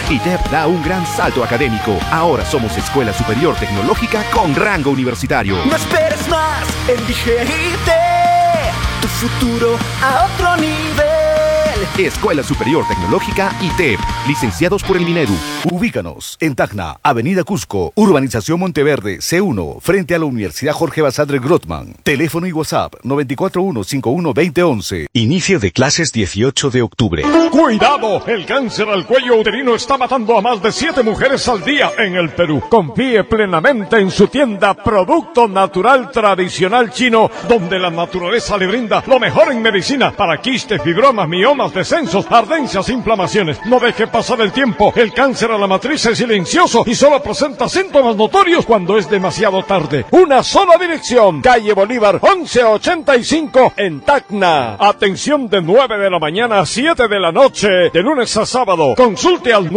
ITEP da un gran salto académico. Ahora somos Escuela Superior Tecnológica con rango universitario. No esperes más, elige ITEP, tu futuro a otro nivel. Escuela Superior Tecnológica ITEP, licenciados por el Minedu. Ubícanos en Tacna, Avenida Cusco, Urbanización Monteverde, C1, frente a la Universidad Jorge Basadre Grothman. Teléfono y WhatsApp 941-51-2011. Inicio de clases 18 de octubre. ¡Cuidado! El cáncer al cuello uterino está matando a más de 7 mujeres al día en el Perú. Confíe plenamente en su tienda Producto Natural Tradicional Chino, donde la naturaleza le brinda lo mejor en medicina para quistes, fibromas, miomas, descensos, ardencias, inflamaciones. No deje pasar el tiempo. El cáncer a la matriz es silencioso y solo presenta síntomas notorios cuando es demasiado tarde. Una sola dirección. Calle Bolívar 1185 en Tacna. Atención de 9 de la mañana a 7 de la noche, de lunes a sábado. Consulte al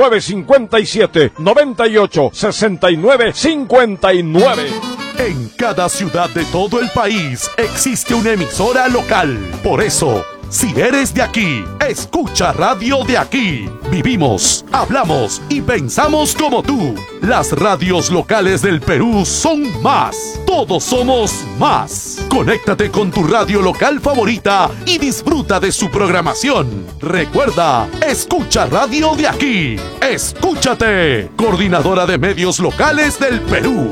957-98-69-59. En cada ciudad de todo el país existe una emisora local. Por eso, si eres de aquí, escucha Radio de Aquí. Vivimos, hablamos y pensamos como tú. Las radios locales del Perú son más. Todos somos más. Conéctate con tu radio local favorita y disfruta de su programación. Recuerda, escucha Radio de Aquí. Escúchate. Coordinadora de Medios Locales del Perú.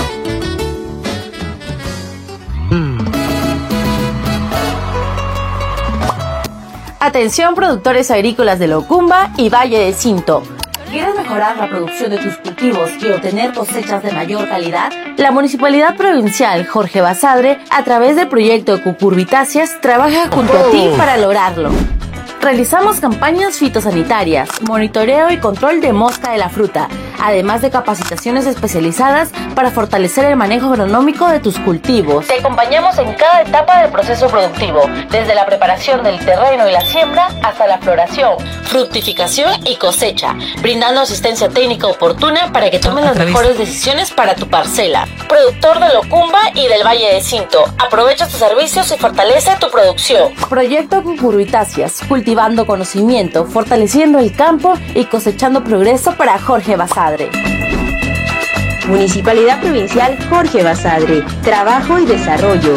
Atención productores agrícolas de Locumba y Valle de Cinto. ¿Quieres mejorar la producción de tus cultivos y obtener cosechas de mayor calidad? La Municipalidad Provincial Jorge Basadre, a través del proyecto Cucurbitáceas, trabaja junto a ti para lograrlo. Realizamos campañas fitosanitarias, monitoreo y control de mosca de la fruta, además de capacitaciones especializadas para fortalecer el manejo agronómico de tus cultivos. Te acompañamos en cada etapa del proceso productivo, desde la preparación del terreno y la siembra hasta la floración, fructificación y cosecha, brindando asistencia técnica oportuna para que tomes las mejores decisiones para tu parcela. Productor de Locumba y del Valle de Cinto, aprovecha tus servicios y fortalece tu producción. Proyecto Cucurbitáceas, cultivando conocimiento, fortaleciendo el campo y cosechando progreso para Jorge Basadre. Municipalidad Provincial Jorge Basadre, trabajo y desarrollo.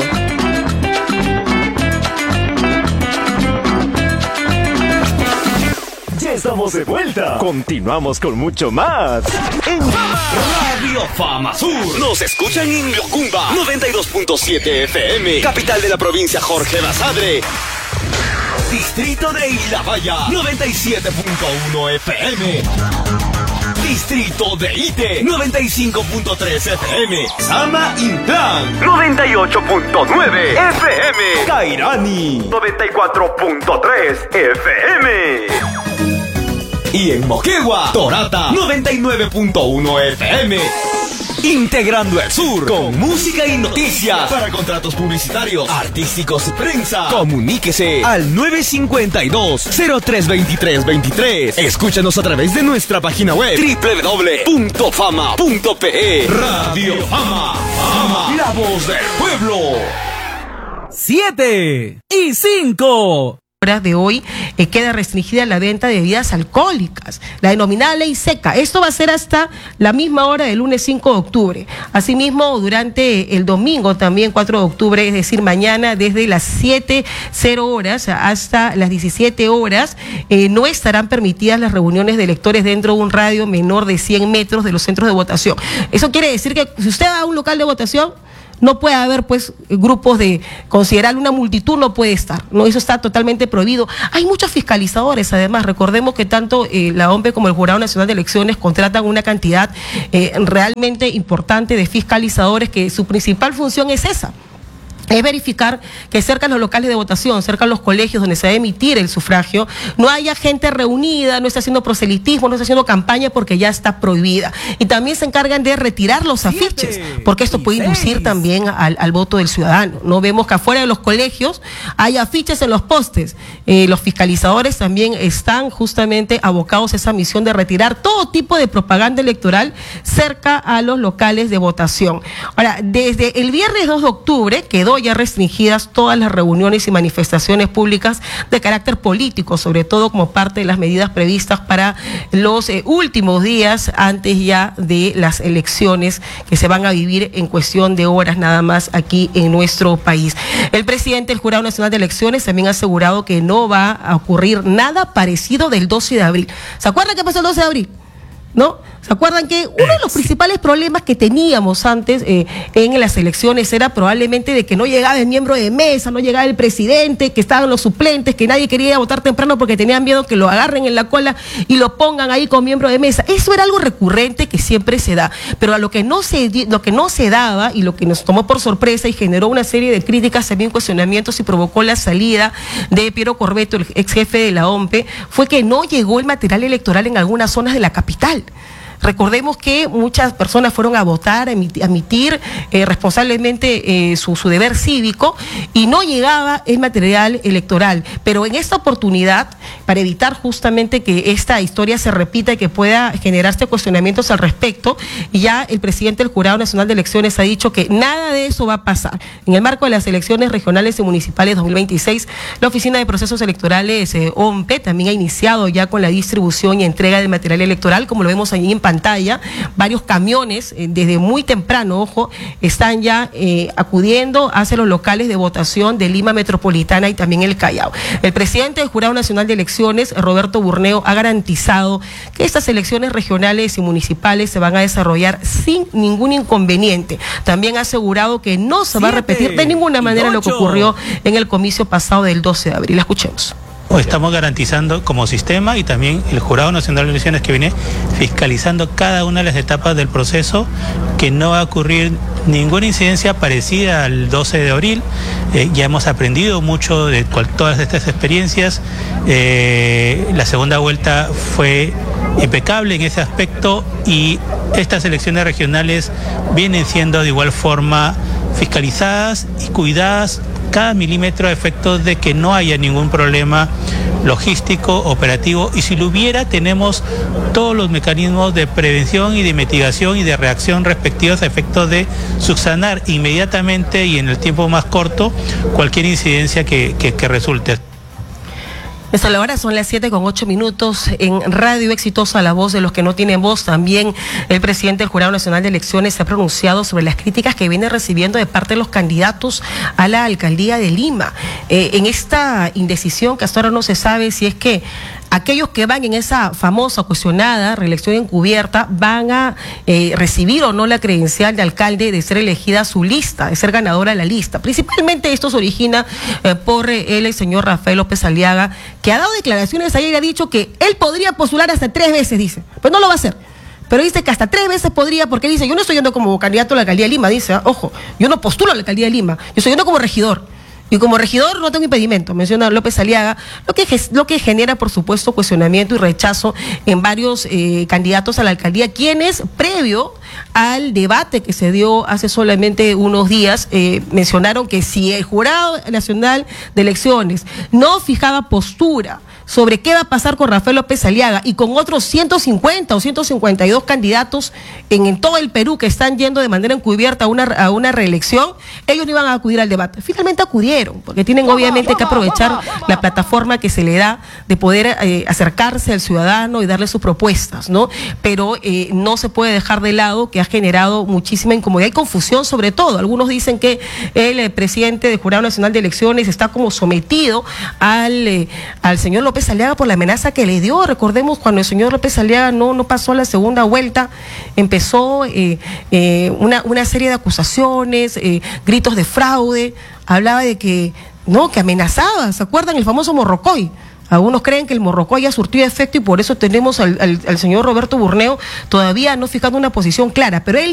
Ya estamos de vuelta. Continuamos con mucho más. En Radio Fama Sur. Nos escuchan en Locumba 92.7 FM, capital de la provincia Jorge Basadre. Distrito de Ilhabaya 97.1 FM. Distrito de Ite 95.3 FM. Sama Inclán 98.9 FM. Cairani 94.3 FM. Y en Moquegua, Torata 99.1 FM. Integrando el sur con música y noticias. Para contratos publicitarios, artísticos y prensa, comuníquese al 952-032323. Escúchanos a través de nuestra página web www.fama.pe. Radio Fama, Fama, la voz del pueblo. 7 y 5. De hoy queda restringida la venta de bebidas alcohólicas, la denominada ley seca. Esto va a ser hasta la misma hora del lunes 5 de octubre. Asimismo, durante el domingo también 4 de octubre, es decir, mañana desde las 7:00 horas hasta las 17 horas, no estarán permitidas las reuniones de electores dentro de un radio menor de 100 metros de los centros de votación. Eso quiere decir que si usted va a un local de votación, no puede haber pues grupos de considerar una multitud, no puede estar, no, eso está totalmente prohibido. Hay muchos fiscalizadores, además, recordemos que tanto la OMPE como el Jurado Nacional de Elecciones contratan una cantidad realmente importante de fiscalizadores que su principal función es esa. Es verificar que cerca de los locales de votación, cerca de los colegios donde se va a emitir el sufragio, no haya gente reunida, no está haciendo proselitismo, no está haciendo campaña porque ya está prohibida. Y también se encargan de retirar los afiches, porque esto puede inducir también al voto del ciudadano. No vemos que afuera de los colegios hay afiches en los postes. Los fiscalizadores también están justamente abocados a esa misión de retirar todo tipo de propaganda electoral cerca a los locales de votación. Ahora, desde el viernes 2 de octubre quedó ya restringidas todas las reuniones y manifestaciones públicas de carácter político, sobre todo como parte de las medidas previstas para los últimos días antes ya de las elecciones que se van a vivir en cuestión de horas nada más aquí en nuestro país. El presidente del Jurado Nacional de Elecciones también ha asegurado que no va a ocurrir nada parecido del 12 de abril. ¿Se acuerdan qué pasó el 12 de abril? ¿No? ¿Se acuerdan que uno de los principales problemas que teníamos antes en las elecciones era probablemente de que no llegaba el miembro de mesa, no llegaba el presidente, que estaban los suplentes, que nadie quería votar temprano porque tenían miedo que lo agarren en la cola y lo pongan ahí como miembro de mesa? Eso era algo recurrente que siempre se da, pero a lo que no se daba y lo que nos tomó por sorpresa y generó una serie de críticas, también cuestionamientos y provocó la salida de Piero Corvetto, el ex jefe de la OMPE, fue que no llegó el material electoral en algunas zonas de la capital. Recordemos que muchas personas fueron a votar, a emitir responsablemente su deber cívico y no llegaba el material electoral. Pero en esta oportunidad, para evitar justamente que esta historia se repita y que pueda generarse cuestionamientos al respecto, ya el presidente del Jurado Nacional de Elecciones ha dicho que nada de eso va a pasar. En el marco de las elecciones regionales y municipales 2026, la Oficina de Procesos Electorales OMPE también ha iniciado ya con la distribución y entrega de material electoral, como lo vemos allí en pantalla. Varios camiones desde muy temprano, ojo, están ya acudiendo hacia los locales de votación de Lima Metropolitana y también el Callao. El presidente del Jurado Nacional de Elecciones, Roberto Burneo, ha garantizado que estas elecciones regionales y municipales se van a desarrollar sin ningún inconveniente. También ha asegurado que no se va a repetir de ninguna manera lo que ocurrió en el comicio pasado del 12 de abril. Escuchemos. Estamos garantizando como sistema y también el Jurado Nacional de Elecciones que viene fiscalizando cada una de las etapas del proceso, que no va a ocurrir ninguna incidencia parecida al 12 de abril. Ya hemos aprendido mucho de todas estas experiencias. La segunda vuelta fue impecable en ese aspecto y estas elecciones regionales vienen siendo de igual forma fiscalizadas y cuidadas cada milímetro a efectos de que no haya ningún problema logístico, operativo, y si lo hubiera, tenemos todos los mecanismos de prevención y de mitigación y de reacción respectivos a efectos de subsanar inmediatamente y en el tiempo más corto cualquier incidencia que resulte. Hasta la hora son las 7:08 en Radio Exitosa, la voz de los que no tienen voz. También el presidente del Jurado Nacional de Elecciones se ha pronunciado sobre las críticas que viene recibiendo de parte de los candidatos a la alcaldía de Lima. En esta indecisión que hasta ahora no se sabe si es que aquellos que van en esa famosa cuestionada reelección encubierta van a recibir o no la credencial de alcalde de ser elegida su lista, de ser ganadora de la lista. Principalmente esto se origina por el señor Rafael López Aliaga, que ha dado declaraciones ayer y ha dicho que él podría postular hasta 3 veces, dice. Pues no lo va a hacer. Pero dice que hasta 3 veces podría, porque dice, yo no estoy yendo como candidato a la alcaldía de Lima, dice, ojo, yo no postulo a la alcaldía de Lima, yo estoy yendo como regidor. Y como regidor no tengo impedimento, menciona López Aliaga, lo que genera, por supuesto, cuestionamiento y rechazo en varios candidatos a la alcaldía, quienes, previo al debate que se dio hace solamente unos días, mencionaron que si el Jurado Nacional de Elecciones no fijaba postura sobre qué va a pasar con Rafael López Aliaga y con otros 150 o 152 candidatos en todo el Perú que están yendo de manera encubierta a una reelección, ellos no iban a acudir al debate. Finalmente acudieron, porque tienen obviamente que aprovechar la plataforma que se le da de poder acercarse al ciudadano y darle sus propuestas, ¿no? Pero no se puede dejar de lado que ha generado muchísima incomodidad y confusión, sobre todo. Algunos dicen que el presidente del Jurado Nacional de Elecciones está como sometido al señor López Aliaga por la amenaza que le dio. Recordemos cuando el señor López Aliaga no pasó a la segunda vuelta, empezó una serie de acusaciones, gritos de fraude, hablaba de que amenazaba. ¿Se acuerdan el famoso Morrocoy? Algunos creen que el Morrocoy ya surtió efecto y por eso tenemos al señor Roberto Burneo todavía no fijando una posición clara, pero él